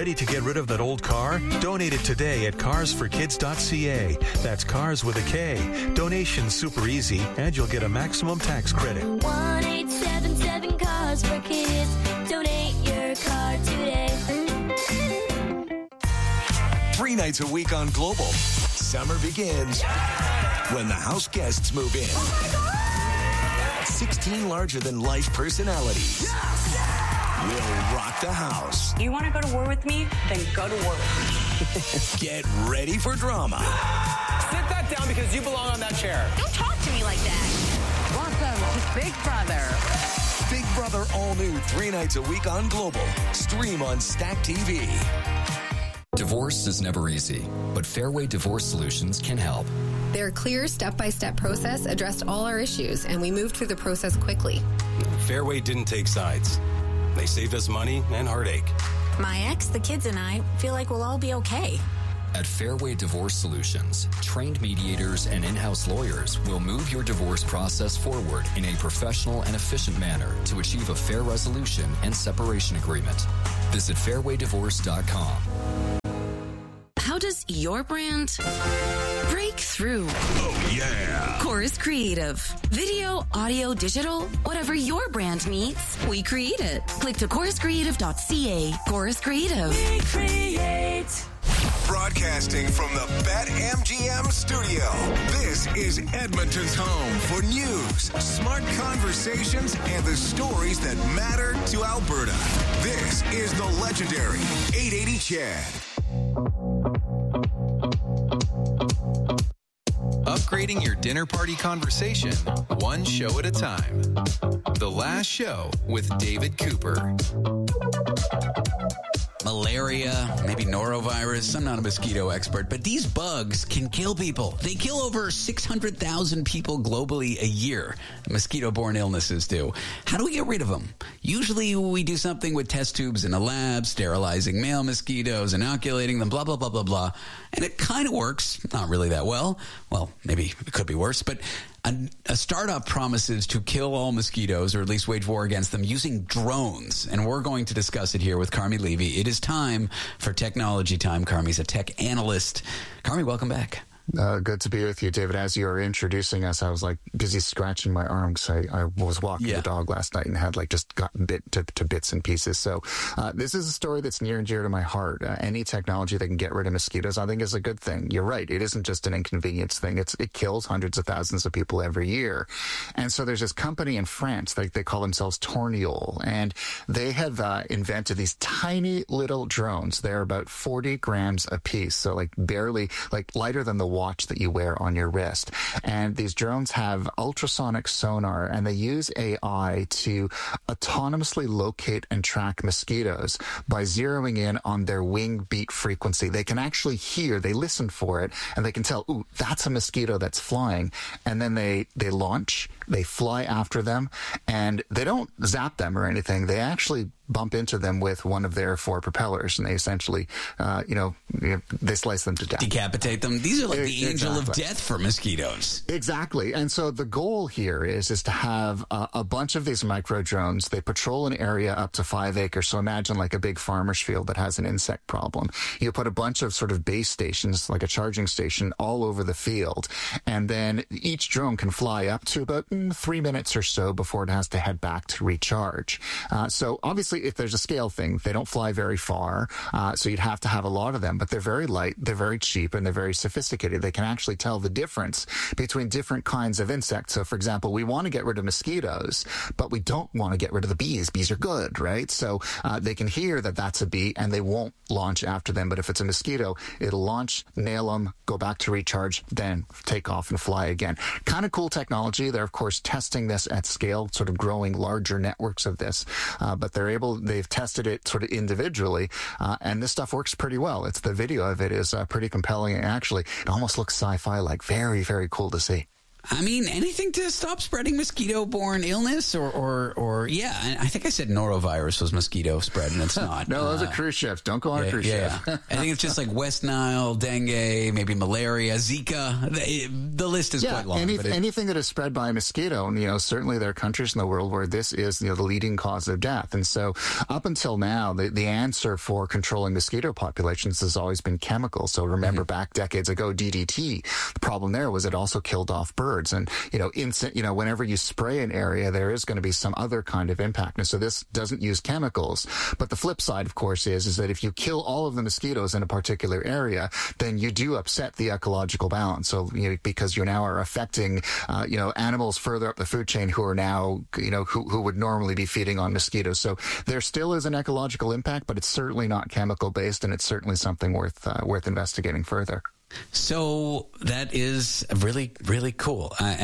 Ready to get rid of that old car? Donate it today at carsforkids.ca. That's cars with a K. Donation's super easy, and you'll get a maximum tax credit. 1-877-CARS-FOR-KIDS. Donate your car today. 3 nights a week on Global. Summer begins when the house guests move in. 16 larger-than-life personalities will rock the house. You want to go to war with me? Then go to war with me. Get ready for drama. Sit that down because you belong on that chair. Don't talk to me like that. Welcome to Big Brother. Big Brother all new 3 nights a week on Global. Stream on Stack TV. Divorce is never easy, but Fairway Divorce Solutions can help. Their clear step-by-step process addressed all our issues, and we moved through the process quickly. Fairway didn't take sides. They saved us money and heartache. My ex, the kids, and I feel like we'll all be okay. At Fairway Divorce Solutions, trained mediators and in-house lawyers will move your divorce process forward in a professional and efficient manner to achieve a fair resolution and separation agreement. Visit fairwaydivorce.com. How does your brand break through? Oh, yeah. Chorus Creative. Video, audio, digital, whatever your brand needs, we create it. Click to choruscreative.ca. Chorus Creative. We create. Broadcasting from the BetMGM studio, this is Edmonton's home for news, smart conversations, and the stories that matter to Alberta. This is the legendary 880 Chad. Upgrading your dinner party conversation, one show at a time. The Last Show with David Cooper. Malaria, maybe norovirus. I'm not a mosquito expert, but these bugs can kill people. They kill over 600,000 people globally a year. Mosquito-borne illnesses do. How do we get rid of them? Usually we do something with test tubes in a lab, sterilizing male mosquitoes, inoculating them, blah, blah, blah, blah, blah. And it kind of works. Not really that well. Well, maybe it could be worse, but a startup promises to kill all mosquitoes, or at least wage war against them, using drones. And we're going to discuss it here with Carmi Levy. It is time for Technology Time. Carmi's a tech analyst. Carmi, welcome back. Good to be with you, David. As you were introducing us, I was like busy scratching my arm because I was walking the dog last night and had just gotten bit to bits and pieces. So this is a story that's near and dear to my heart. Any technology that can get rid of mosquitoes, I think, is a good thing. You're right. It isn't just an inconvenience thing. It kills hundreds of thousands of people every year. And so there's this company in France, they call themselves Torniol, and they have invented these tiny little drones. They're about 40 grams a piece, so barely lighter than the watch that you wear on your wrist. And these drones have ultrasonic sonar, and they use AI to autonomously locate and track mosquitoes by zeroing in on their wing beat frequency. They can actually hear, they listen for it, and they can tell, ooh, that's a mosquito that's flying. And then they launch, they fly after them, and they don't zap them or anything. They actually bump into them with one of their 4 propellers, and they essentially, they slice them to death. Decapitate them. These are the angel of death for mosquitoes. Exactly. And so the goal here is to have a bunch of these micro drones. They patrol an area up to 5 acres. So imagine a big farmer's field that has an insect problem. You put a bunch of sort of base stations, like a charging station, all over the field. And then each drone can fly up to about 3 minutes or so before it has to head back to recharge. So obviously, if there's a scale thing, they don't fly very far, so you'd have to have a lot of them, but they're very light, they're very cheap, and they're very sophisticated. They can actually tell the difference between different kinds of insects. So, for example, we want to get rid of mosquitoes, but we don't want to get rid of the bees. Bees are good, right? So they can hear that that's a bee, and they won't launch after them. But if it's a mosquito, it'll launch, nail them, go back to recharge, then take off and fly again. Kind of cool technology. They're, of course, testing this at scale, sort of growing larger networks of this, but they've tested it sort of individually, and this stuff works pretty well. The video of it is pretty compelling, and actually it almost looks sci-fi like. Very, very cool to see. I mean, anything to stop spreading mosquito-borne illness or yeah. I think I said norovirus was mosquito spread, and it's not. No, those are cruise ships. Don't go on a cruise ship. I think it's just like West Nile, dengue, maybe malaria, Zika. The list is quite long. Anything that is spread by a mosquito, and, certainly there are countries in the world where this is, the leading cause of death. And so up until now, the answer for controlling mosquito populations has always been chemical. So remember back decades ago, DDT, the problem there was it also killed off birds. And, whenever you spray an area, there is going to be some other kind of impact. And so this doesn't use chemicals. But the flip side, of course, is that if you kill all of the mosquitoes in a particular area, then you do upset the ecological balance. So, because you now are affecting, animals further up the food chain who are now, who would normally be feeding on mosquitoes. So there still is an ecological impact, but it's certainly not chemical based, and it's certainly something worth investigating further. So that is really, really cool. I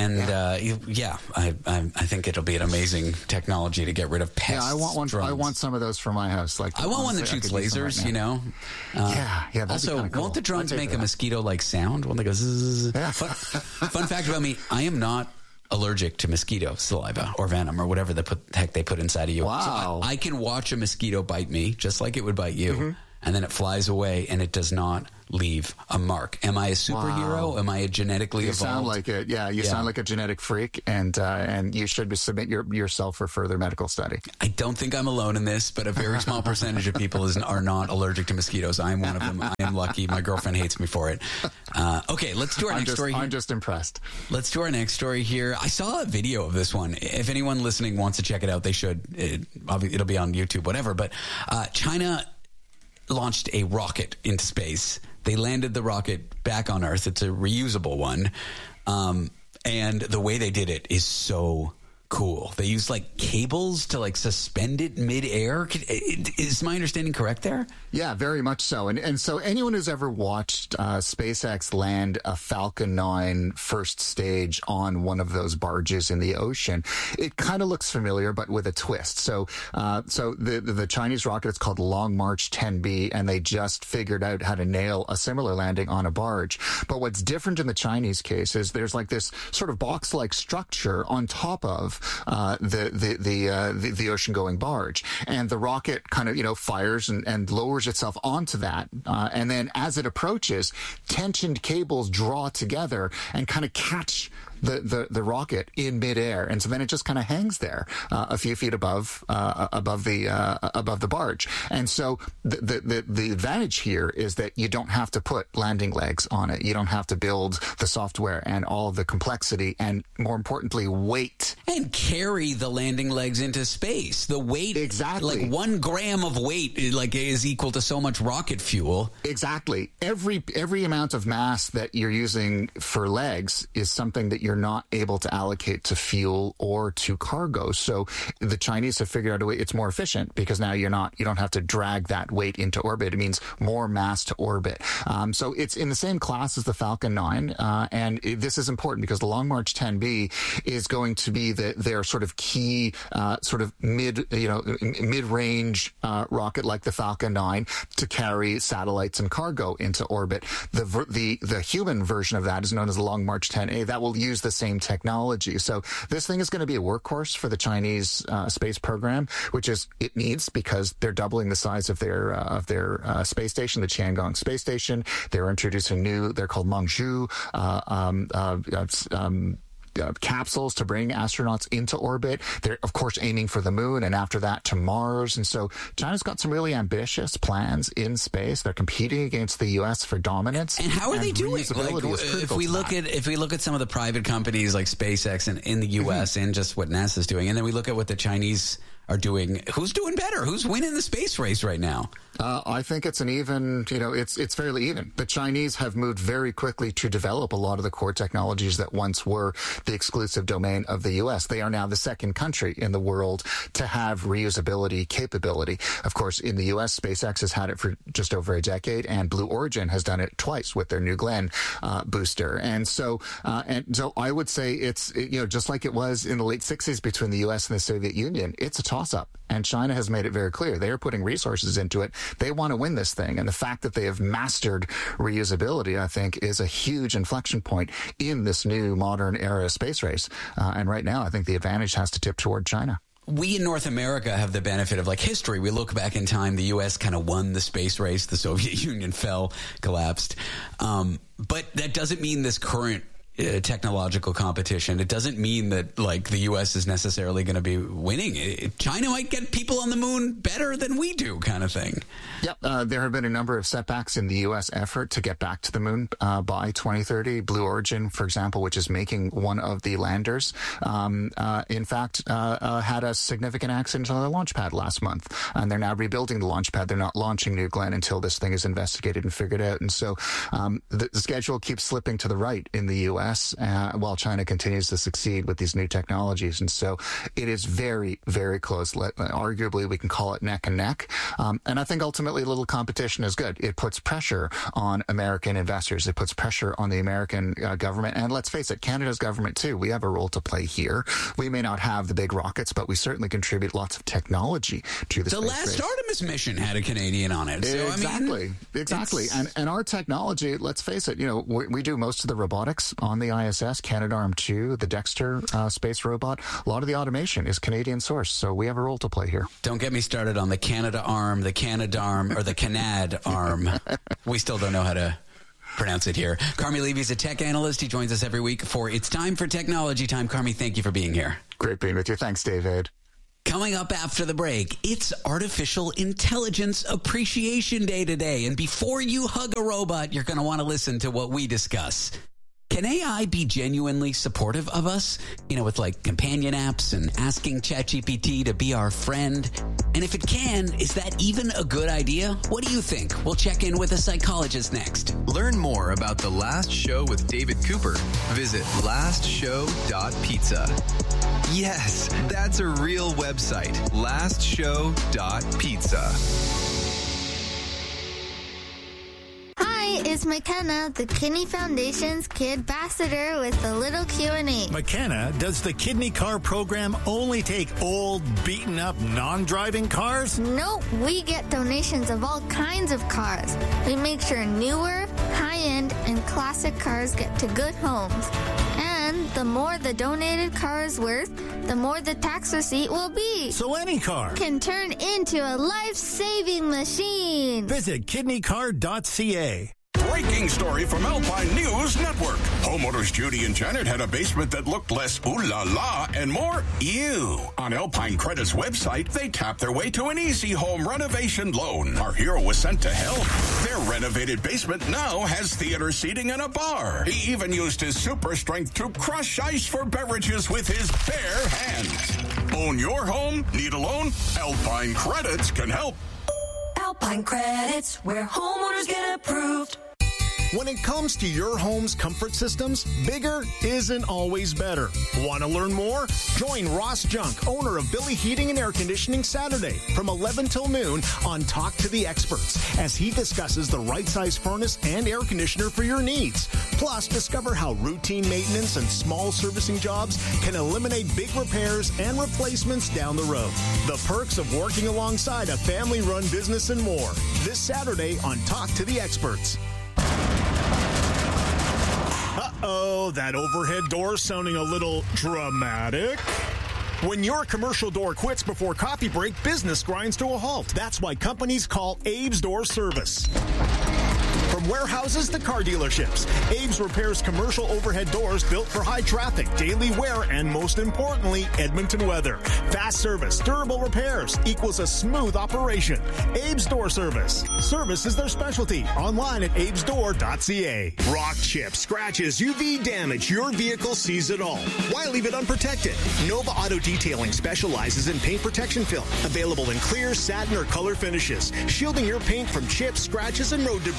think it'll be an amazing technology to get rid of pests. Yeah, I want one. Drones. I want some of those for my house. I want one that shoots lasers, Yeah, also, cool. Won't the drones make a mosquito-like sound when they go zzz? Yeah. Fun fact about me, I am not allergic to mosquito saliva or venom or whatever the heck they put inside of you. Wow. So I can watch a mosquito bite me just like it would bite you. And then it flies away, and it does not leave a mark. Am I a superhero? Wow. Am I a genetically evolved? You sound like it. Yeah, you sound like a genetic freak, and you should submit yourself for further medical study. I don't think I'm alone in this, but a very small percentage of people are not allergic to mosquitoes. I am one of them. I am lucky. My girlfriend hates me for it. Okay, let's do our next story. I'm just impressed. Let's do our next story here. I saw a video of this one. If anyone listening wants to check it out, they should. It'll be on YouTube, whatever. But China launched a rocket into space. They landed the rocket back on Earth. It's a reusable one. And the way they did it is so cool. They used cables to suspend it midair. Is my understanding correct there? Yeah, very much so. And so anyone who's ever watched SpaceX land a Falcon 9 first stage on one of those barges in the ocean, it kind of looks familiar, but with a twist. So the Chinese rocket is called Long March 10B, and they just figured out how to nail a similar landing on a barge. But what's different in the Chinese case is there's this sort of box-like structure on top of the ocean-going barge, and the rocket kind of fires and lowers itself onto that, and then as it approaches, tensioned cables draw together and kind of catch the rocket in midair, and so then it just kind of hangs there a few feet above the barge. And so the advantage here is that you don't have to put landing legs on it. You don't have to build the software and all of the complexity, and more importantly, weight, and carry the landing legs into space. The weight, exactly, 1 gram of weight is equal to so much rocket fuel. Exactly. Every amount of mass that you're using for legs is something that you're not able to allocate to fuel or to cargo. So the Chinese have figured out a way it's more efficient, because now you don't have to drag that weight into orbit. It means more mass to orbit. So it's in the same class as the Falcon 9, and this is important because the Long March 10B is going to be their sort of key sort of mid-range rocket like the Falcon 9 to carry satellites and cargo into orbit. The human version of that is known as the Long March 10A. That will use the same technology. So this thing is going to be a workhorse for the Chinese space program, which is it needs, because they're doubling the size of their space station, the Tiangong space station. They're introducing they're called Mengzhu capsules to bring astronauts into orbit. They're, of course, aiming for the moon, and after that to Mars. And so China's got some really ambitious plans in space. They're competing against the U.S. for dominance. And how are they doing? If we look at some of the private companies like SpaceX in the U.S. and just what NASA's doing, and then we look at what the Chinese are doing, who's doing better? Who's winning the space race right now? I think it's an even, it's fairly even. The Chinese have moved very quickly to develop a lot of the core technologies that once were the exclusive domain of the U.S. They are now the second country in the world to have reusability capability. Of course, in the U.S., SpaceX has had it for just over a decade, and Blue Origin has done it twice with their New Glenn booster. And so I would say it's, just like it was in the late 60s between the U.S. and the Soviet Union, it's a toss-up. And China has made it very clear. They are putting resources into it. they want to win this thing. And the fact that they have mastered reusability, I think, is a huge inflection point in this new modern era space race. And right now, I think the advantage has to tip toward China. We in North America have the benefit of history. We look back in time, the U.S. kind of won the space race. The Soviet Union fell, collapsed. But that doesn't mean this current technological competition. It doesn't mean that the U.S. is necessarily going to be winning. China might get people on the moon better than we do, kind of thing. Yep. There have been a number of setbacks in the U.S. effort to get back to the moon by 2030. Blue Origin, for example, which is making one of the landers, in fact, had a significant accident on the launch pad last month. And they're now rebuilding the launch pad. They're not launching New Glenn until this thing is investigated and figured out. And so the schedule keeps slipping to the right in the U.S. While China continues to succeed with these new technologies. And so it is very, very close. Arguably, we can call it neck and neck. And I think ultimately a little competition is good. It puts pressure on American investors. It puts pressure on the American government. And let's face it, Canada's government too. We have a role to play here. We may not have the big rockets, but we certainly contribute lots of technology to the space last race. Artemis mission had a Canadian on it. So, Exactly. And our technology, let's face it, we do most of the robotics on the ISS, Canadarm2, the Dexter space robot. A lot of the automation is Canadian source, so we have a role to play here. Don't get me started on the Canadarm, the Canadarm, or the Canadarm. We still don't know how to pronounce it here. Carmi Levy is a tech analyst. He joins us every week for It's Time for Technology Time. Carmi, thank you for being here. Great being with you. Thanks, David. Coming up after the break, it's Artificial Intelligence Appreciation Day today. And before you hug a robot, you're going to want to listen to what we discuss. Can AI be genuinely supportive of us? With companion apps and asking ChatGPT to be our friend? And if it can, is that even a good idea? What do you think? We'll check in with a psychologist next. Learn more about The Last Show with David Cooper. Visit lastshow.pizza. Yes, that's a real website. lastshow.pizza. Hi, it's McKenna, the Kidney Foundation's Kid Ambassador with a little Q&A. McKenna, does the Kidney Car program only take old, beaten-up, non-driving cars? Nope, we get donations of all kinds of cars. We make sure newer, high-end, and classic cars get to good homes. And the more the donated car is worth, the more the tax receipt will be. So any car can turn into a life-saving machine. Visit kidneycar.ca. Breaking story from Alpine News Network. Homeowners Judy and Janet had a basement that looked less ooh la la and more ew. On Alpine Credit's website, they tapped their way to an easy home renovation loan. Our hero was sent to help. Their renovated basement now has theater seating and a bar. He even used his super strength to crush ice for beverages with his bare hands. Own your home? Need a loan? Alpine Credits can help. Alpine Credits, where homeowners get approved. When it comes to your home's comfort systems, bigger isn't always better. Want to learn more? Join Ross Junk, owner of Billy Heating and Air Conditioning, Saturday from 11 till noon on Talk to the Experts as he discusses the right size furnace and air conditioner for your needs. Plus, discover how routine maintenance and small servicing jobs can eliminate big repairs and replacements down the road. The perks of working alongside a family-run business and more. This Saturday on Talk to the Experts. Uh-oh, that overhead door sounding a little dramatic. When your commercial door quits before coffee break, business grinds to a halt. That's why companies call Abe's Door Service. From warehouses to car dealerships, Abe's repairs commercial overhead doors built for high traffic, daily wear, and most importantly, Edmonton weather. Fast service, durable repairs equals a smooth operation. Abe's Door Service. Service is their specialty. Online at abesdoor.ca. Rock chips, scratches, UV damage. Your vehicle sees it all. Why leave it unprotected? Nova Auto Detailing specializes in paint protection film. Available in clear, satin, or color finishes. Shielding your paint from chips, scratches, and road debris.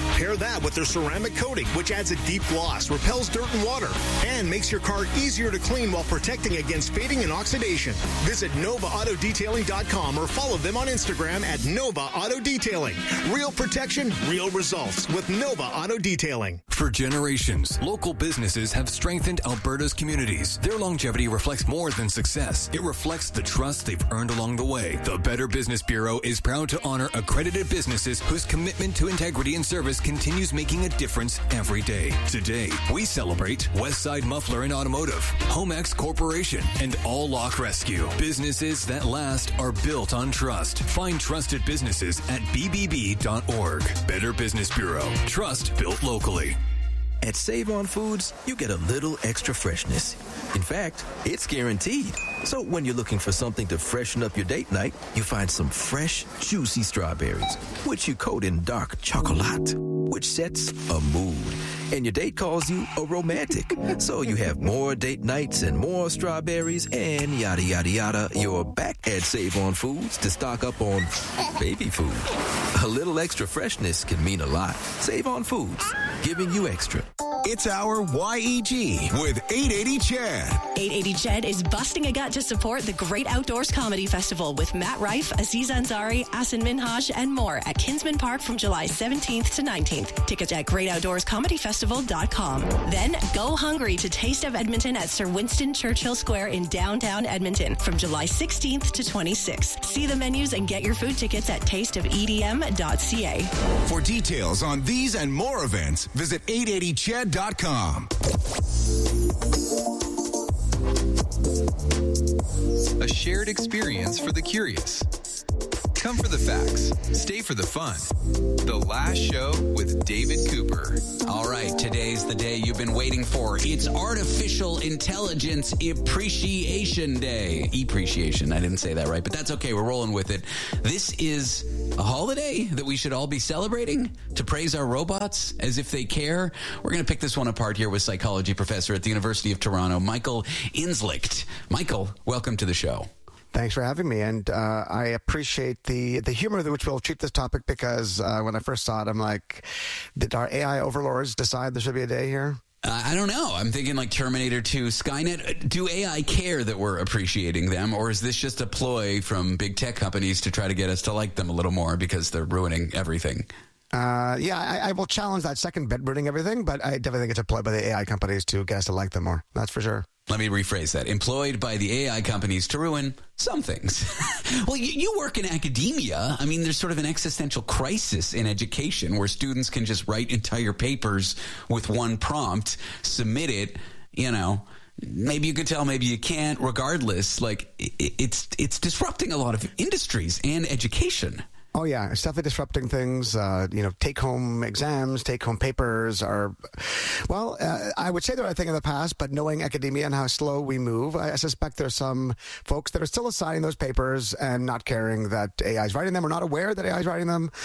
Pair that with their ceramic coating, which adds a deep gloss, repels dirt and water, and makes your car easier to clean while protecting against fading and oxidation. Visit NovaAutoDetailing.com or follow them on Instagram at Nova Auto Detailing. Real protection, real results with Nova Auto Detailing. For generations, local businesses have strengthened Alberta's communities. Their longevity reflects more than success. It reflects the trust they've earned along the way. The Better Business Bureau is proud to honor accredited businesses whose commitment to integrity and service continues making a difference every day. Today, we celebrate Westside Muffler and Automotive, Homex Corporation, and All Lock Rescue. Businesses that last are built on trust. Find trusted businesses at bbb.org. Better Business Bureau. Trust built locally. At Save On Foods, you get a little extra freshness. In fact, it's guaranteed. So when you're looking for something to freshen up your date night, you find some fresh, juicy strawberries, which you coat in dark chocolate, which sets a mood. And your date calls you a romantic. So you have more date nights and more strawberries and yada, yada, yada. You're back at Save On Foods to stock up on baby food. A little extra freshness can mean a lot. Save On Foods, giving you extra. It's our YEG with 880 Chad. 880 Chad is busting a gut to support the Great Outdoors Comedy Festival with Matt Rife, Aziz Ansari, Asin Minhaj, and more at Kinsman Park from July 17th to 19th. Tickets at greatoutdoorscomedyfestival.com. Then go hungry to Taste of Edmonton at Sir Winston Churchill Square in downtown Edmonton from July 16th to 26th. See the menus and get your food tickets at tasteofedm.ca. For details on these and more events, visit 880chad.com. A shared experience for the curious. Come for the facts. Stay for the fun. The Last Show with David Cooper. All right, today's the day you've been waiting for. It's Artificial Intelligence Appreciation Day. Appreciation. I didn't say that right, but that's okay. We're rolling with it. This is a holiday that we should all be celebrating to praise our robots as if they care. We're going to pick this one apart here with psychology professor at the University of Toronto, Michael Inslicht. Michael, welcome to the show. Thanks for having me, and I appreciate the humor with which we'll treat this topic because when I first saw it, I'm like, did our AI overlords decide there should be a day here? I don't know. I'm thinking like Terminator 2, Skynet. Do AI care that we're appreciating them, or is this just a ploy from big tech companies to try to get us to like them a little more because they're ruining everything? I will challenge that second bit, ruining everything, but I definitely think it's a ploy by the AI companies to get us to like them more. That's for sure. Let me rephrase that. Employed by the AI companies to ruin some things. Well, you work in academia. I mean, there's sort of an existential crisis in education where students can just write entire papers with one prompt, submit it, maybe you could tell, maybe you can't. Regardless, like it's disrupting a lot of industries and education. Oh, yeah. It's definitely disrupting things. Take-home exams, take-home papers are, I would say they're a thing of the past, but knowing academia and how slow we move, I suspect there's some folks that are still assigning those papers and not caring that AI is writing them or not aware that AI is writing them.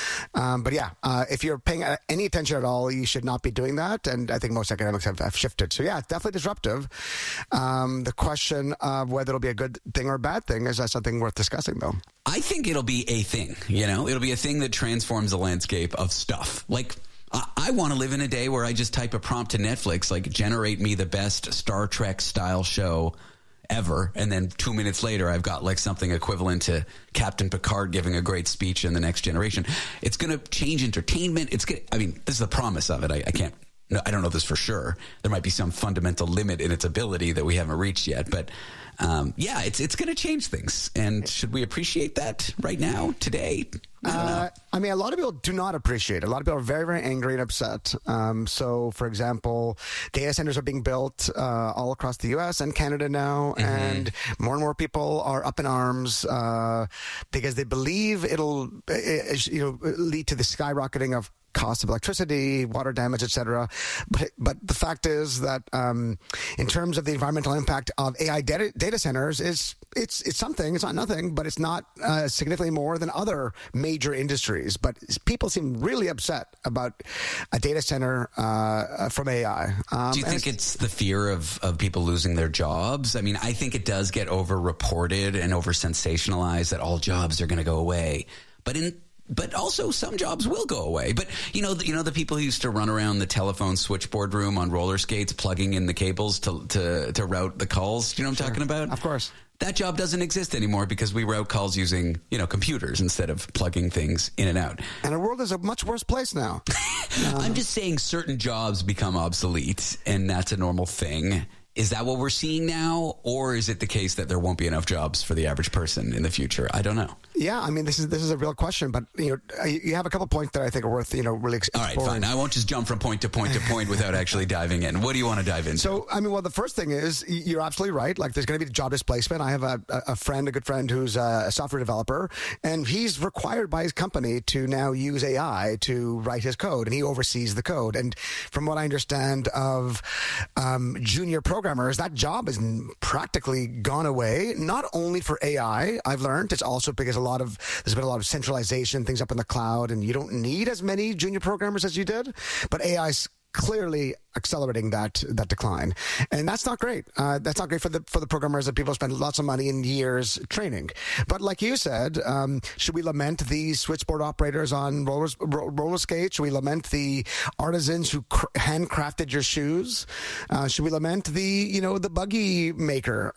If you're paying any attention at all, you should not be doing that. And I think most academics have shifted. So, yeah, it's definitely disruptive. The question of whether it'll be a good thing or a bad thing is something worth discussing, though. I think it'll be a thing, It'll be a thing that transforms the landscape of stuff. Like, I want to live in a day where I just type a prompt to Netflix, like, generate me the best Star Trek-style show ever, and then 2 minutes later, I've got, like, something equivalent to Captain Picard giving a great speech in The Next Generation. It's going to change entertainment. This is the promise of it. I don't know this for sure. There might be some fundamental limit in its ability that we haven't reached yet, but it's going to change things. And should we appreciate that right now, today? I don't know. A lot of people do not appreciate it. A lot of people are very, very angry and upset. So, for example, data centers are being built all across the U.S. and Canada now, and more people are up in arms because they believe it'll lead to the skyrocketing of cost of electricity, water damage, etc. But the fact is that in terms of the environmental impact of AI data centers, it's something. It's not nothing, but it's not significantly more than other major industries. But people seem really upset about a data center from AI. Do you think it's the fear of people losing their jobs? I mean, I think it does get over-reported and over-sensationalized that all jobs are going to go away. But in But also some jobs will go away. But you know the people who used to run around the telephone switchboard room on roller skates, plugging in the cables to route the calls. Do you know what I'm talking about? Of course. That job doesn't exist anymore because we route calls using, computers instead of plugging things in and out. And our world is a much worse place now. I'm just saying certain jobs become obsolete, and that's a normal thing. Is that what we're seeing now, or is it the case that there won't be enough jobs for the average person in the future? I don't know. Yeah, I mean, this is a real question, but you have a couple points that I think are worth really exploring. All right, fine. I won't just jump from point to point to point without actually diving in. What do you want to dive into? So, I mean, well, the first thing is you're absolutely right. Like, there's going to be job displacement. I have a good friend who's a software developer, and he's required by his company to now use AI to write his code, and he oversees the code. And from what I understand of junior programmers, that job has practically gone away. Not only for AI, I've learned, it's also because there's been a lot of centralization, things up in the cloud, and you don't need as many junior programmers as you did. But AI's clearly accelerating that decline, and that's not great. That's not great for the programmers that people spend lots of money and years training. But like you said, should we lament the switchboard operators on roller skates? Should we lament the artisans who handcrafted your shoes? Should we lament the buggy maker?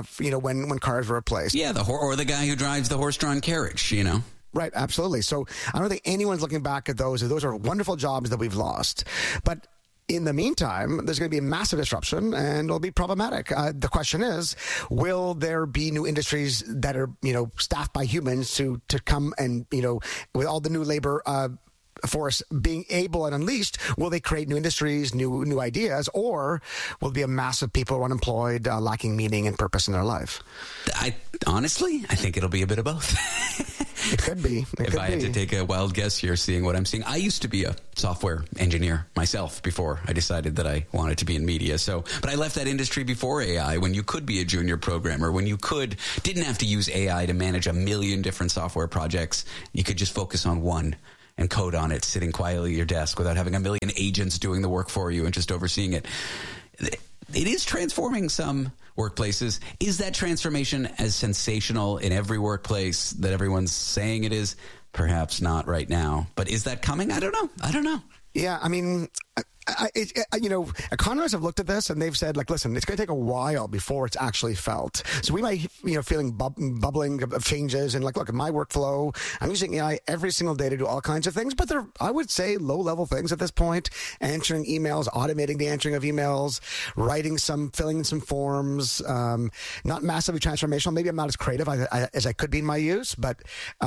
When cars were replaced? Yeah, or the guy who drives the horse-drawn carriage. Right, absolutely. So I don't think anyone's looking back at those. Those are wonderful jobs that we've lost. But in the meantime, there's going to be a massive disruption, and it'll be problematic. The question is, will there be new industries that are, staffed by humans to come and, with all the new labor force being able and unleashed, will they create new industries, new ideas, or will there be a massive people who are unemployed, lacking meaning and purpose in their life? Honestly, I think it'll be a bit of both. It could be. If I had to take a wild guess here, seeing what I'm seeing, I used to be a software engineer myself before I decided that I wanted to be in media. But I left that industry before AI, when you could be a junior programmer, when you didn't have to use AI to manage a million different software projects. You could just focus on one and code on it, sitting quietly at your desk without having a million agents doing the work for you and just overseeing it. It is transforming some workplaces. Is that transformation as sensational in every workplace that everyone's saying it is? Perhaps not right now. But is that coming? I don't know. Yeah, I mean, economists have looked at this and they've said, listen, it's going to take a while before it's actually felt. So we might, feeling bubbling of changes and look at my workflow. I'm using AI every single day to do all kinds of things, but they're, I would say, low-level things at this point. Answering emails, automating the answering of emails, filling in some forms. Not massively transformational. Maybe I'm not as creative as I could be in my use, but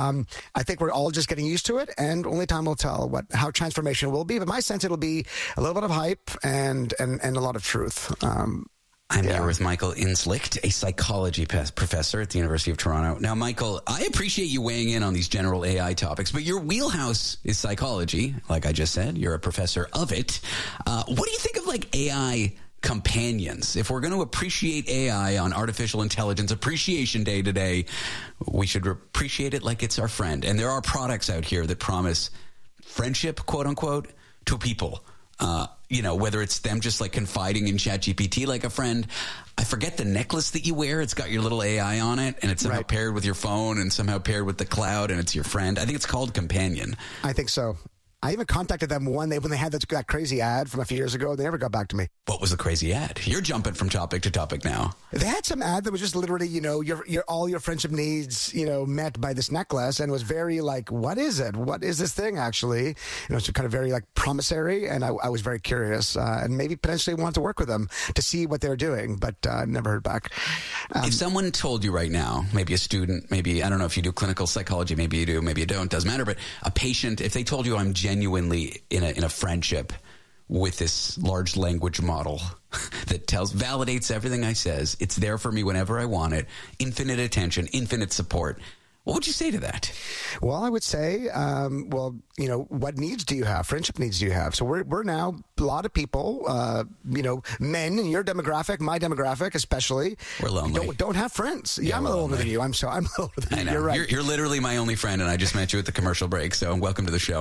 I think we're all just getting used to it, and only time will tell how transformation will be. But my sense, it'll be a little bit of hype and a lot of truth. I'm here with Michael Inslicht, a psychology professor at the University of Toronto. Now, Michael, I appreciate you weighing in on these general AI topics, but your wheelhouse is psychology. Like I just said, you're a professor of it. What do you think of AI companions? If we're going to appreciate AI on Artificial Intelligence Appreciation Day today, we should appreciate it like it's our friend. And there are products out here that promise friendship, quote unquote, to people. Whether it's them just confiding in ChatGPT like a friend. I forget the necklace that you wear. It's got your little AI on it, and it's somehow paired with your phone and somehow paired with the cloud, and it's your friend. I think it's called Companion. I think so. I even contacted them when they had that crazy ad from a few years ago. They never got back to me. What was the crazy ad? You're jumping from topic to topic now. They had some ad that was just literally, your all your friendship needs, met by this necklace, and it was very what is it? What is this thing actually? It's kind of very promissory, and I was very curious, and maybe potentially wanted to work with them to see what they're doing, but never heard back. If someone told you right now, maybe a student, maybe, I don't know if you do clinical psychology, maybe you do, maybe you don't, doesn't matter, but a patient, if they told you I'm genuinely in a friendship with this large language model that validates everything I says, it's there for me whenever I want it, infinite attention, infinite support, what would you say to that? Well, I would say, what needs do you have? Friendship needs do you have? So we're now, a lot of people, men in your demographic, my demographic especially, we're lonely. Don't have friends. Yeah, I'm a little older than you. I'm older than you. You're right. You're literally my only friend, and I just met you at the commercial break, so welcome to the show.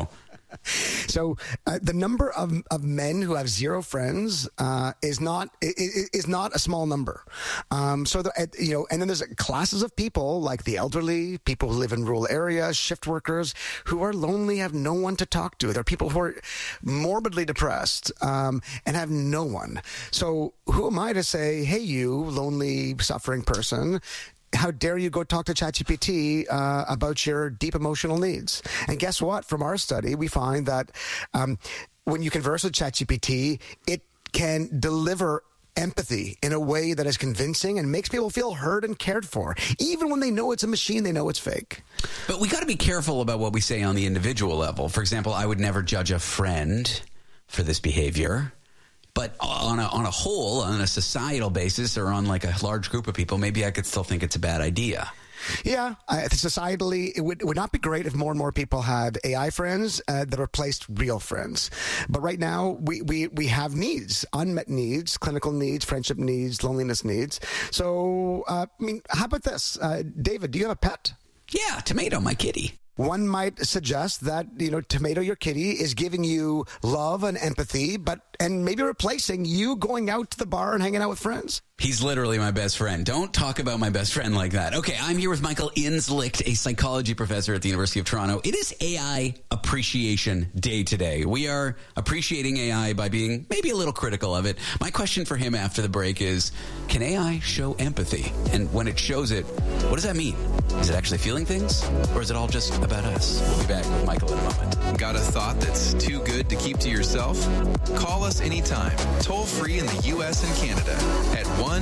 So the number of men who have zero friends is not a small number. And then there's classes of people like the elderly, people who live in rural areas, shift workers who are lonely, have no one to talk to. There are people who are morbidly depressed and have no one. So who am I to say, hey, you lonely, suffering person, how dare you go talk to ChatGPT about your deep emotional needs? And guess what? From our study, we find that when you converse with ChatGPT, it can deliver empathy in a way that is convincing and makes people feel heard and cared for. Even when they know it's a machine, they know it's fake. But we got to be careful about what we say on the individual level. For example, I would never judge a friend for this behavior. But on a whole, on a societal basis, or on like a large group of people, maybe I could still think it's a bad idea. Yeah, societally, it would not be great if more and more people had AI friends that replaced real friends. But right now, we have needs, unmet needs, clinical needs, friendship needs, loneliness needs. So, how about this? David, do you have a pet? Yeah, Tomato, my kitty. One might suggest that, Tomato, your kitty, is giving you love and empathy, and maybe replacing you going out to the bar and hanging out with friends. He's literally my best friend. Don't talk about my best friend like that. Okay, I'm here with Michael Inslicht, a psychology professor at the University of Toronto. It is AI Appreciation Day today. We are appreciating AI by being maybe a little critical of it. My question for him after the break is, can AI show empathy? And when it shows it, what does that mean? Is it actually feeling things? Or is it all just about us? We'll be back with Michael in a moment. Got a thought that's too good to keep to yourself? Call us anytime, toll free in the U.S. and Canada at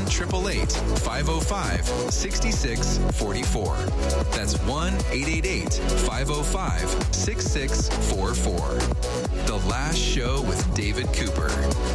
1-888-505-6644. That's 1-888-505-6644. The Last Show with David Cooper.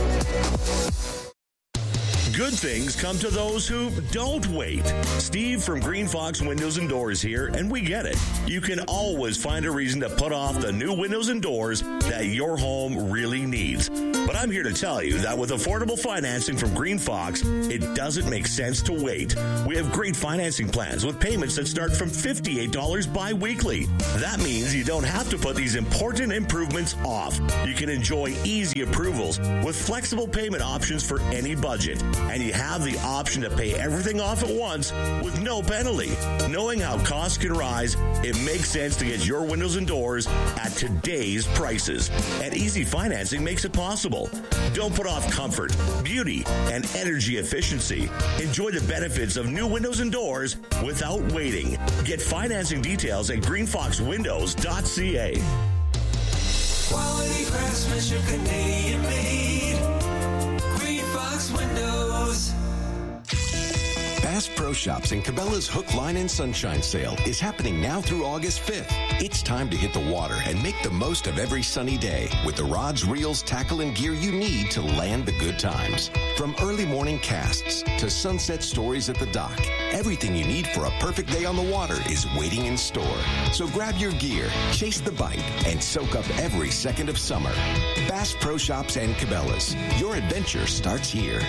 Good things come to those who don't wait. Steve from Green Fox Windows and Doors here, and we get it. You can always find a reason to put off the new windows and doors that your home really needs. But I'm here to tell you that with affordable financing from Green Fox, it doesn't make sense to wait. We have great financing plans with payments that start from $58 bi-weekly. That means you don't have to put these important improvements off. You can enjoy easy approvals with flexible payment options for any budget. And you have the option to pay everything off at once with no penalty. Knowing how costs can rise, it makes sense to get your windows and doors at today's prices. And easy financing makes it possible. Don't put off comfort, beauty, and energy efficiency. Enjoy the benefits of new windows and doors without waiting. Get financing details at greenfoxwindows.ca. Quality craftsmanship, Canadian made. Green Fox Windows. Bass Pro Shops and Cabela's Hook, Line, and Sunshine Sale is happening now through August 5th. It's time to hit the water and make the most of every sunny day with the rods, reels, tackle, and gear you need to land the good times. From early morning casts to sunset stories at the dock, everything you need for a perfect day on the water is waiting in store. So grab your gear, chase the bite, and soak up every second of summer. Bass Pro Shops and Cabela's. Your adventure starts here.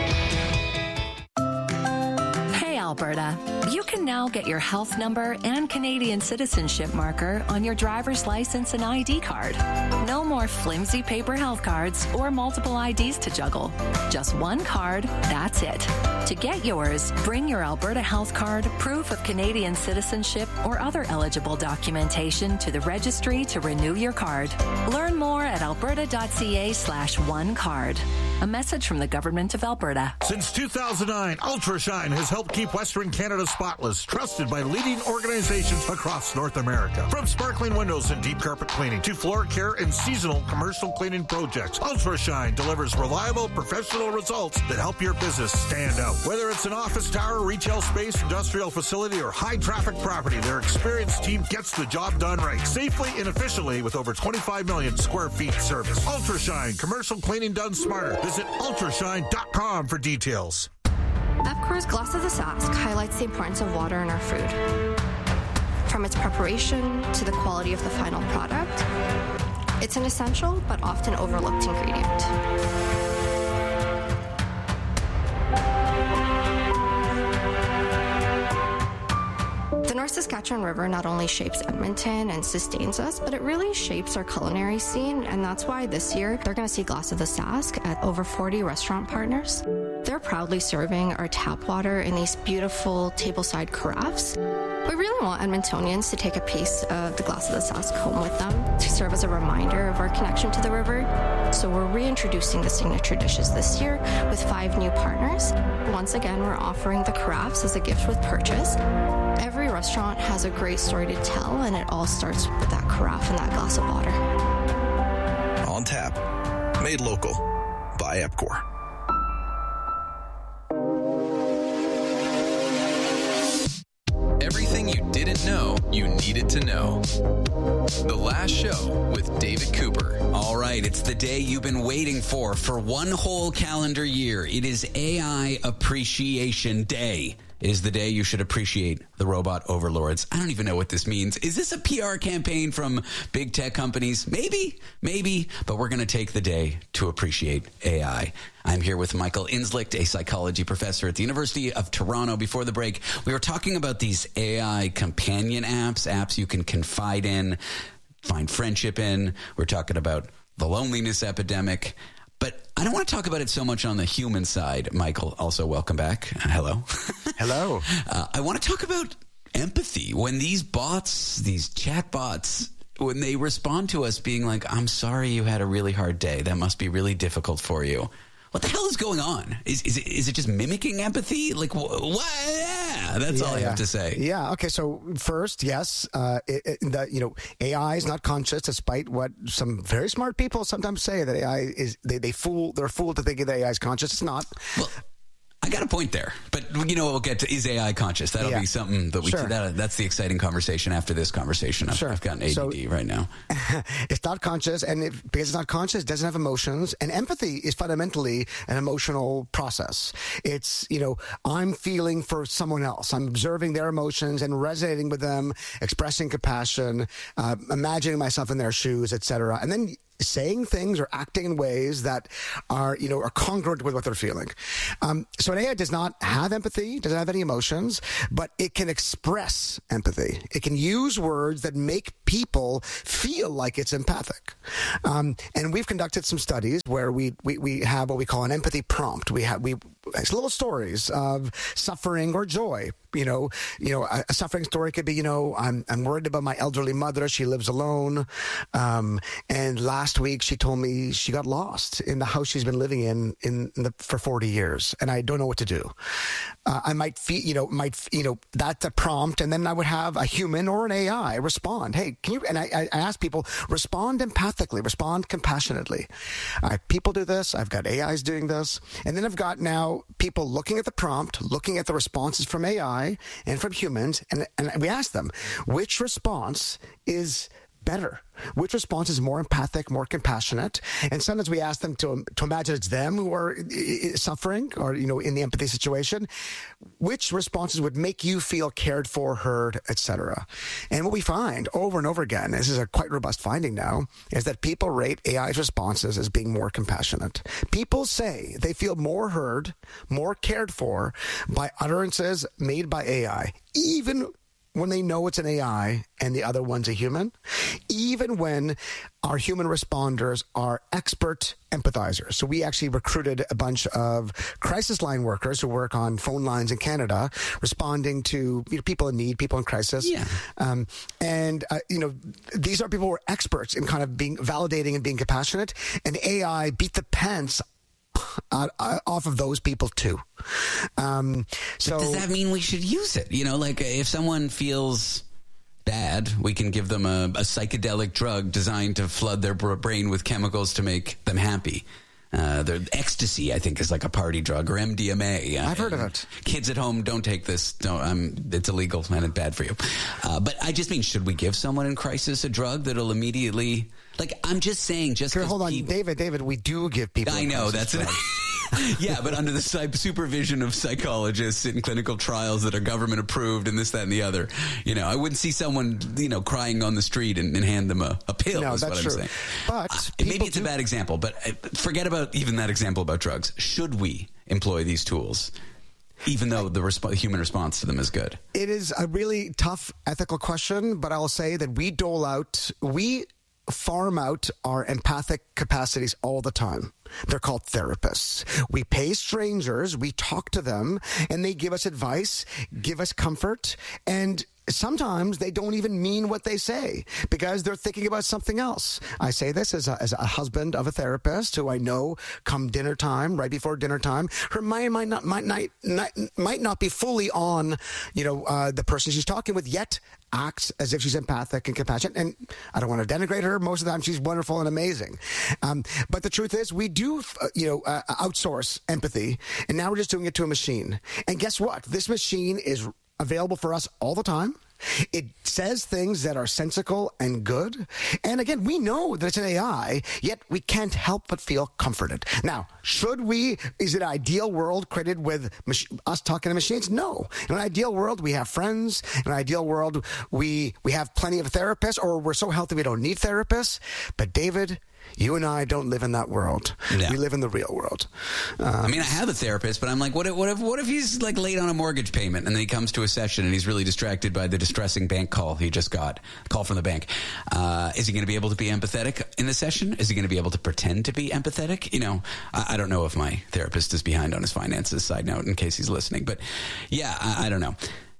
Alberta, you can now get your health number and Canadian citizenship marker on your driver's license and ID card. No more flimsy paper health cards or multiple IDs to juggle. Just one card, that's it. To get yours, bring your Alberta health card, proof of Canadian citizenship, or other eligible documentation to the registry to renew your card. Learn more at alberta.ca/onecard. A message from the Government of Alberta. Since 2009, UltraShine has helped keep Western Canada spotless, trusted by leading organizations across North America. From sparkling windows and deep carpet cleaning to floor care and seasonal commercial cleaning projects, UltraShine delivers reliable, professional results that help your business stand out. Whether it's an office tower, retail space, industrial facility, or high-traffic property, their experienced team gets the job done right, safely and efficiently with over 25 million square feet service. UltraShine, commercial cleaning done smarter. Visit ultrashine.com for details. Epcor's Glass of the Sask highlights the importance of water in our food. From its preparation to the quality of the final product, it's an essential but often overlooked ingredient. The Our Saskatchewan River not only shapes Edmonton and sustains us, but it really shapes our culinary scene, and that's why this year they're going to see Glass of the Sask at over 40 restaurant partners. They're proudly serving our tap water in these beautiful tableside carafes. We really want Edmontonians to take a piece of the Glass of the Sask home with them to serve as a reminder of our connection to the river. So we're reintroducing the signature dishes this year with 5 new partners. Once again, we're offering the carafes as a gift with purchase. Every restaurant has a great story to tell, and it all starts with that carafe and that glass of water. On tap, made local by Epcor. Everything you didn't know you needed to know. The Last Show with David Cooper. All right, it's the day you've been waiting for one whole calendar year. It is AI Appreciation Day. It is the day you should appreciate the robot overlords. I don't even know what this means. Is this a PR campaign from big tech companies? Maybe, but we're going to take the day to appreciate AI. I'm here with Michael Inslicht, a psychology professor at the University of Toronto. Before the break, we were talking about these AI companion apps you can confide in, find friendship in. We're talking about the loneliness epidemic. But I don't want to talk about it so much on the human side. Michael, also welcome back. Hello. Hello. I want to talk about empathy. When these bots, these chat bots, when they respond to us being like, I'm sorry you had a really hard day. That must be really difficult for you. What the hell is going on? Is it just mimicking empathy? Like, what? Yeah, that's all I have to say. Yeah. Okay. So first, yes, AI is not conscious, despite what some very smart people sometimes say that AI is. They're fooled to think that AI is conscious. It's not. Well, I got a point there, but we'll get to, is AI conscious? That'll be something that that's the exciting conversation after this conversation. I've gotten ADD right now. It's not conscious, and because it's not conscious, it doesn't have emotions, and empathy is fundamentally an emotional process. It's, I'm feeling for someone else. I'm observing their emotions and resonating with them, expressing compassion, imagining myself in their shoes, etc. And then saying things or acting in ways that are congruent with what they're feeling. So an AI does not have empathy, doesn't have any emotions, but it can express empathy. It can use words that make people feel like it's empathic. And we've conducted some studies where we have what we call an empathy prompt. It's little stories of suffering or joy. A suffering story could be, I'm worried about my elderly mother. She lives alone. And last week she told me she got lost in the house she's been living in for 40 years. And I don't know what to do. I might feel, that's a prompt. And then I would have a human or an AI respond. Hey, can you, and I ask people, respond empathically, respond compassionately. People do this. I've got AIs doing this. And then I've got now people looking at the prompt, looking at the responses from AI and from humans, and we ask them, which response is better? Which response is more empathic, more compassionate? And sometimes we ask them to imagine it's them who are suffering or, in the empathy situation. Which responses would make you feel cared for, heard, etc.? And what we find over and over again, this is a quite robust finding now, is that people rate AI's responses as being more compassionate. People say they feel more heard, more cared for by utterances made by AI, even when they know it's an AI and the other one's a human, even when our human responders are expert empathizers. So we actually recruited a bunch of crisis line workers who work on phone lines in Canada, responding to people in need, people in crisis. Yeah. These are people who are experts in kind of being validating and being compassionate, and AI beat the pants off of those people too. So does that mean we should use it? If someone feels bad, we can give them a psychedelic drug designed to flood their brain with chemicals to make them happy. Their ecstasy, I think, is like a party drug, or MDMA. I've heard of it. Kids at home, don't take this. It's illegal and it's bad for you. But I just mean, should we give someone in crisis a drug that'll immediately... I'm just saying... Here, hold on. David, we do give people... I know, that's it. Yeah, but under the supervision of psychologists in clinical trials that are government approved and this, that, and the other. I wouldn't see someone, crying on the street and hand them a pill. No, is that's what true. I'm saying. But maybe it's a bad example, but forget about even that example about drugs. Should we employ these tools? even though the human response to them is good? It is a really tough ethical question, but I'll say that we farm out our empathic capacities all the time. They're called therapists. We pay strangers, we talk to them, and they give us advice, give us comfort, and sometimes they don't even mean what they say because they're thinking about something else. I say this as a husband of a therapist who I know come dinner time, right before dinner time, her mind might not be fully on, the person she's talking with, yet acts as if she's empathic and compassionate. And I don't want to denigrate her. Most of the time she's wonderful and amazing. But the truth is we do, outsource empathy, and now we're just doing it to a machine. And guess what? This machine is available for us all the time. It says things that are sensical and good. And again, we know that it's an AI, yet we can't help but feel comforted. Now, is it an ideal world created with us talking to machines? No. In an ideal world, we have friends. In an ideal world, we have plenty of therapists, or we're so healthy we don't need therapists. But David, you and I don't live in that world. No. We live in the real world. I have a therapist, but I'm like, what if he's like late on a mortgage payment and then he comes to a session and he's really distracted by the distressing bank call he just got, call from the bank. Is he going to be able to be empathetic in the session? Is he going to be able to pretend to be empathetic? I don't know if my therapist is behind on his finances, side note, in case he's listening. But yeah, I don't know.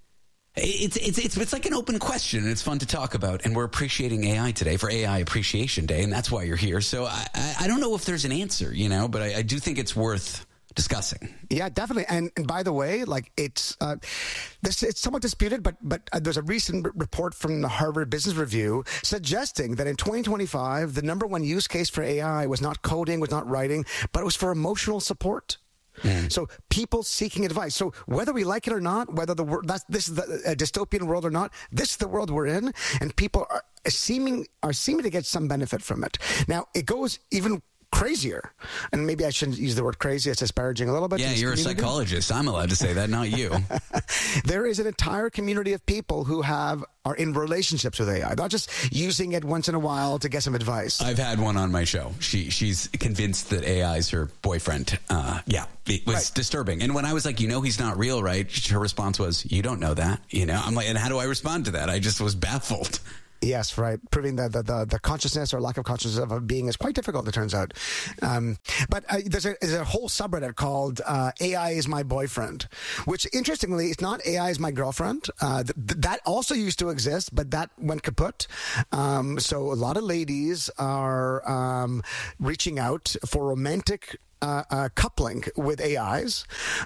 It's like an open question, and it's fun to talk about. And we're appreciating AI today for AI Appreciation Day, and that's why you're here. So I don't know if there's an answer, but I do think it's worth discussing. Yeah, definitely. And by the way, it's somewhat disputed, but there's a recent report from the Harvard Business Review suggesting that in 2025, the number one use case for AI was not coding, was not writing, but it was for emotional support. So people seeking advice. So whether we like it or not, whether this is a dystopian world or not, this is the world we're in, and people are seeming to get some benefit from it. Now it goes even crazier, and maybe I shouldn't use the word crazy. It's disparaging a little bit. Yeah, you're a psychologist. I'm allowed to say that, not you. There is an entire community of people who are in relationships with AI, not just using it once in a while to get some advice. I've had one on my show. She's convinced that AI is her boyfriend. It was disturbing. And when I was like, he's not real, right? Her response was, you don't know that. I'm like, and how do I respond to that? I just was baffled. Yes, right. Proving that the consciousness or lack of consciousness of a being is quite difficult, it turns out. But there's a whole subreddit called AI is my boyfriend, which interestingly is not AI is my girlfriend. That also used to exist, but that went kaput. So a lot of ladies are reaching out for romantic coupling with AIs.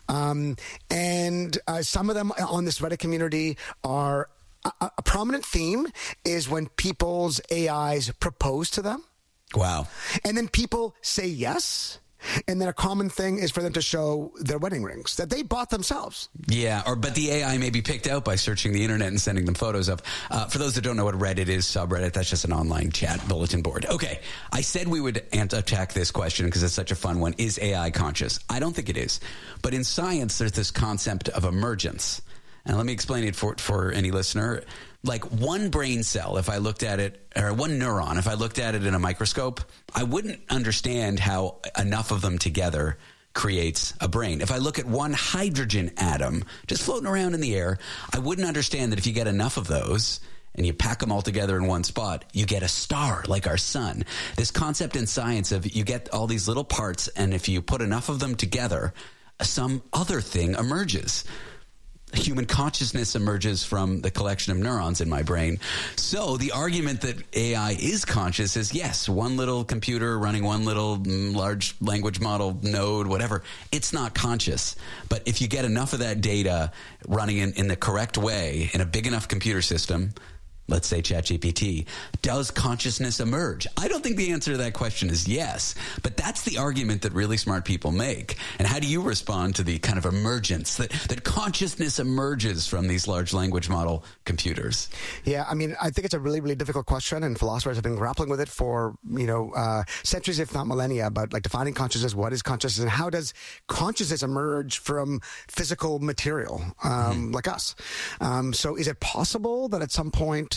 And some of them on this Reddit community are... A prominent theme is when people's AIs propose to them. Wow. And then people say yes. And then a common thing is for them to show their wedding rings that they bought themselves. Yeah, but the AI may be picked out by searching the internet and sending them photos of. For those that don't know what Reddit is, subreddit, that's just an online chat bulletin board. Okay, I said we would attack this question because it's such a fun one. Is AI conscious? I don't think it is. But in science, there's this concept of emergence. And let me explain it for any listener. Like one brain cell, if I looked at it, or one neuron, if I looked at it in a microscope, I wouldn't understand how enough of them together creates a brain. If I look at one hydrogen atom just floating around in the air, I wouldn't understand that if you get enough of those and you pack them all together in one spot, you get a star like our sun. This concept in science of you get all these little parts, and if you put enough of them together, some other thing emerges. Human consciousness emerges from the collection of neurons in my brain. So the argument that AI is conscious is, yes, one little computer running one little large language model node, whatever, it's not conscious. But if you get enough of that data running in the correct way in a big enough computer system, let's say ChatGPT, does consciousness emerge? I don't think the answer to that question is yes, but that's the argument that really smart people make. And how do you respond to the kind of emergence that consciousness emerges from these large language model computers? Yeah, I mean, I think it's a really, really difficult question, and philosophers have been grappling with it for, centuries, if not millennia, about like defining consciousness, what is consciousness, and how does consciousness emerge from physical material like us? So is it possible that at some point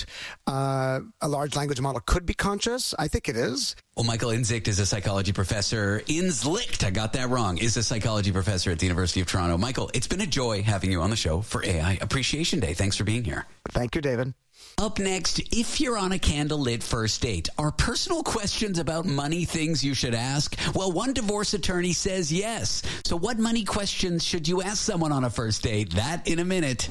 that a large language model could be conscious. I think it is. Well, Michael Inzicht is a psychology professor. Inzlicht, I got that wrong, is a psychology professor at the University of Toronto. Michael, it's been a joy having you on the show for AI Appreciation Day. Thanks for being here. Thank you, David. Up next, if you're on a candlelit first date, are personal questions about money things you should ask? Well, one divorce attorney says yes. So what money questions should you ask someone on a first date? That in a minute.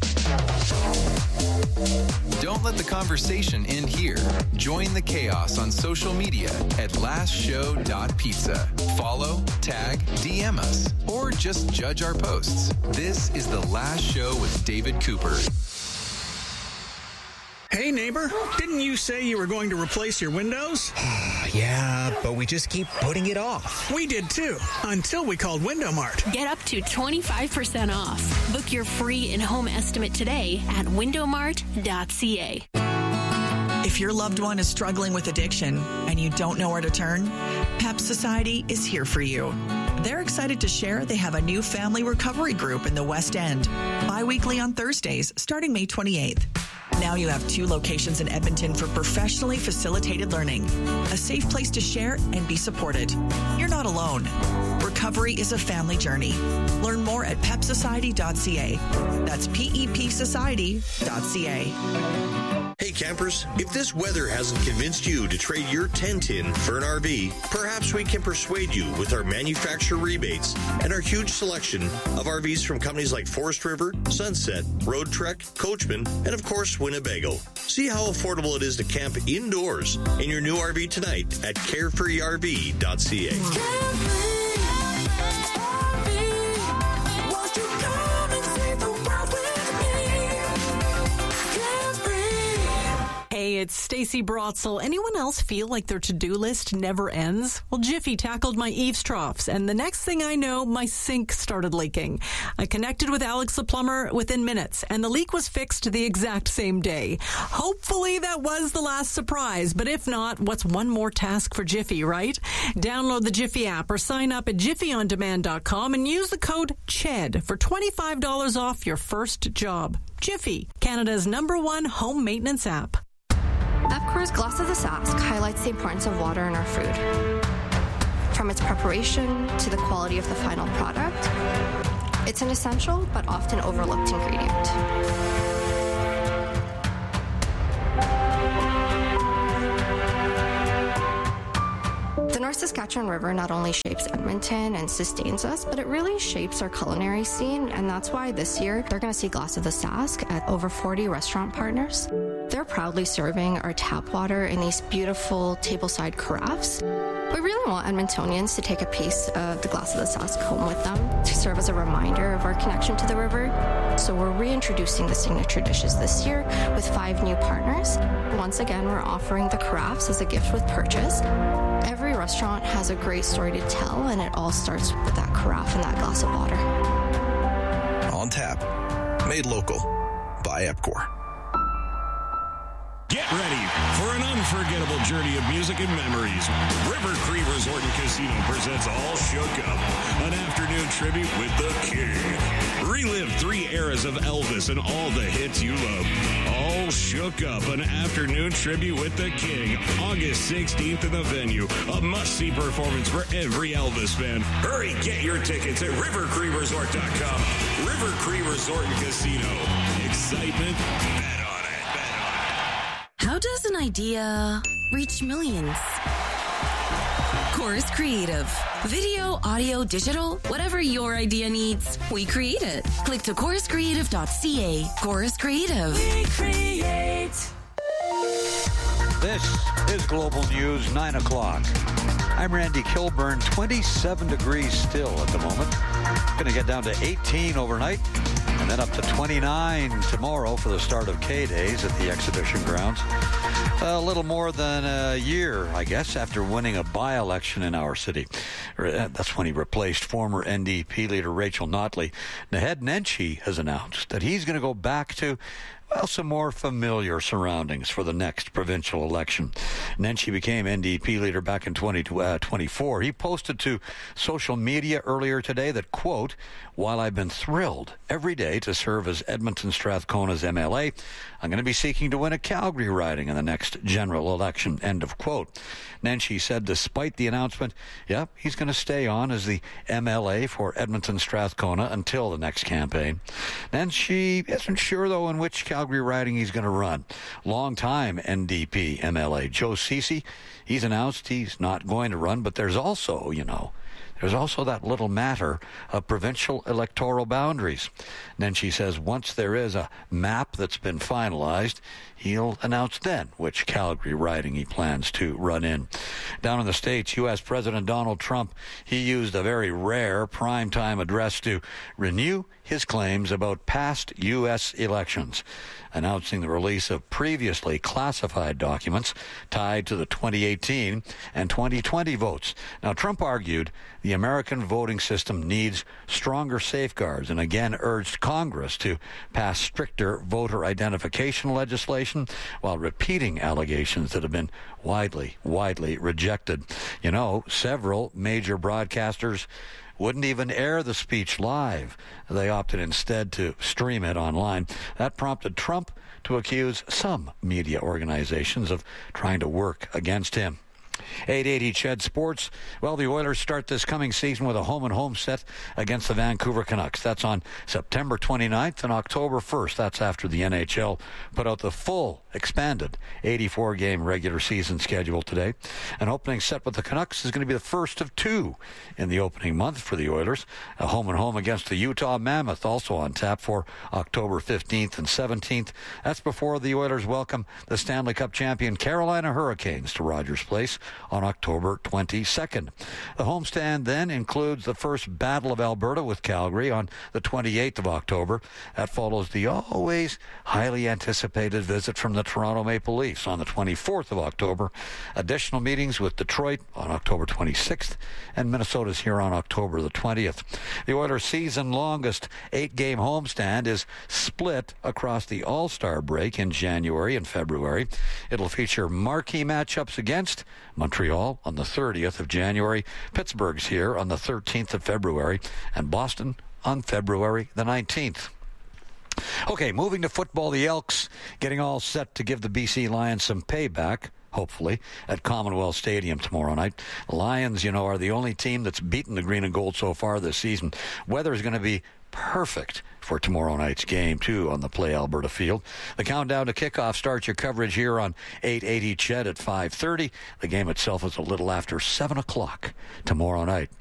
Don't let the conversation end here. Join the chaos on social media at lastshow.pizza. Follow, tag, DM us, or just judge our posts. This is The Last Show with David Cooper. Hey, neighbor, didn't you say you were going to replace your windows? Yeah, but we just keep putting it off. We did too, until we called Window Mart. Get up to 25% off. Book your free in-home estimate today at windowmart.ca. If your loved one is struggling with addiction and you don't know where to turn, PEP Society is here for you. They're excited to share they have a new family recovery group in the West End, bi-weekly on Thursdays, starting May 28th. Now you have 2 locations in Edmonton for professionally facilitated learning, a safe place to share and be supported. You're not alone. Recovery is a family journey. Learn more at pepsociety.ca. That's pepsociety.ca. Hey campers, if this weather hasn't convinced you to trade your tent in for an RV, perhaps we can persuade you with our manufacturer rebates and our huge selection of RVs from companies like Forest River, Sunset, Road Trek, Coachman, and of course Winnebago. See how affordable it is to camp indoors in your new RV tonight at carefreerv.ca. Hey, it's Stacey Brotzel. Anyone else feel like their to-do list never ends? Well, Jiffy tackled my eaves troughs, and the next thing I know, my sink started leaking. I connected with Alex the plumber within minutes, and the leak was fixed the exact same day. Hopefully that was the last surprise, but if not, what's one more task for Jiffy, right? Download the Jiffy app or sign up at jiffyondemand.com and use the code CHED for $25 off your first job. Jiffy, Canada's #1 home maintenance app. EPCOR's Glass of the Sask highlights the importance of water in our food. From its preparation to the quality of the final product, it's an essential but often overlooked ingredient. The North Saskatchewan River not only shapes Edmonton and sustains us, but it really shapes our culinary scene, and that's why this year they're going to see Glass of the Sask at over 40 restaurant partners. They're proudly serving our tap water in these beautiful tableside carafes. We really want Edmontonians to take a piece of the Glass of the Sask home with them to serve as a reminder of our connection to the river. So we're reintroducing the signature dishes this year with 5 new partners. Once again, we're offering the carafes as a gift with purchase. Every restaurant has a great story to tell, and it all starts with that carafe and that glass of water. On tap. Made local. By EPCOR. Get ready for an unforgettable journey of music and memories. River Cree Resort and Casino presents All Shook Up, an afternoon tribute with the King. Relive 3 eras of Elvis and all the hits you love. All Shook Up, an afternoon tribute with the King. August 16th in the venue. A must-see performance for every Elvis fan. Hurry, get your tickets at rivercreeresort.com. River Cree Resort and Casino. Excitement, bet on it. How does an idea reach millions? Chorus Creative. Video, audio, digital, whatever your idea needs, we create it. Click to choruscreative.ca. Chorus Creative. We create. This is Global News, 9 o'clock. I'm Randy Kilburn, 27 degrees still at the moment. Going to get down to 18 overnight and then up to 29 tomorrow for the start of K-Days at the exhibition grounds. A little more than a year, I guess, after winning a by-election in our city. That's when he replaced former NDP leader Rachel Notley. Naheed Nenshi has announced that he's going to go back to some more familiar surroundings for the next provincial election. Nenshi became NDP leader back in 2012 24. He posted to social media earlier today that, quote, "While I've been thrilled every day to serve as Edmonton Strathcona's MLA, I'm going to be seeking to win a Calgary riding in the next general election," end of quote. Nenshi said despite the announcement, he's going to stay on as the MLA for Edmonton Strathcona until the next campaign. Nenshi isn't sure, though, in which Calgary riding he's going to run. Longtime NDP MLA Joe Ceci, he's announced he's not going to run, but there's also, there's also that little matter of provincial electoral boundaries. Nenshi says once there is a map that's been finalized, he'll announce then which Calgary riding he plans to run in. Down in the States, U.S. President Donald Trump, he used a very rare primetime address to renew his claims about past U.S. elections, announcing the release of previously classified documents tied to the 2018 and 2020 votes. Now, Trump argued the American voting system needs stronger safeguards and again urged Congress to pass stricter voter identification legislation while repeating allegations that have been widely rejected. Several major broadcasters wouldn't even air the speech live. They opted instead to stream it online. That prompted Trump to accuse some media organizations of trying to work against him. 880 CHED Sports. Well, the Oilers start this coming season with a home-and-home set against the Vancouver Canucks. That's on September 29th and October 1st. That's after the NHL put out the full, expanded 84-game regular season schedule today. An opening set with the Canucks is going to be the first of two in the opening month for the Oilers. A home-and-home against the Utah Mammoth, also on tap for October 15th and 17th. That's before the Oilers welcome the Stanley Cup champion Carolina Hurricanes to Rogers Place on October 22nd. The homestand then includes the first Battle of Alberta with Calgary on the 28th of October. That follows the always highly anticipated visit from the Toronto Maple Leafs on the 24th of October. Additional meetings with Detroit on October 26th, and Minnesota's here on October the 20th. The Oilers' season longest 8-game homestand is split across the All-Star break in January and February. It'll feature marquee matchups against Montreal on the 30th of January, Pittsburgh's here on the 13th of February, and Boston on February the 19th. Okay, moving to football, the Elks getting all set to give the BC Lions some payback, hopefully, at Commonwealth Stadium tomorrow night. The Lions, are the only team that's beaten the green and gold so far this season. Weather is going to be perfect for tomorrow night's game, too, on the Play Alberta field. The countdown to kickoff starts your coverage here on 880 CHED at 5:30. The game itself is a little after 7 o'clock tomorrow night.